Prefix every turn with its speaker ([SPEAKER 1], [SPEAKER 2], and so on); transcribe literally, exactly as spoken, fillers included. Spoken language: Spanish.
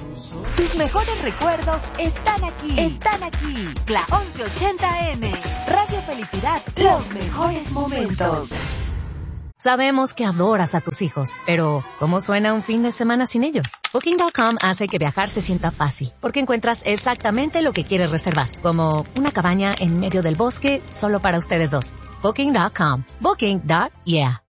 [SPEAKER 1] Tus mejores recuerdos están aquí. Están aquí. La once ochenta eme. Radio Felicidad. Los mejores momentos.
[SPEAKER 2] Sabemos que adoras a tus hijos, pero ¿cómo suena un fin de semana sin ellos? Booking punto com hace que viajar se sienta fácil, porque encuentras exactamente lo que quieres reservar, como una cabaña en medio del bosque solo para ustedes dos. Booking punto com. Booking. Yeah.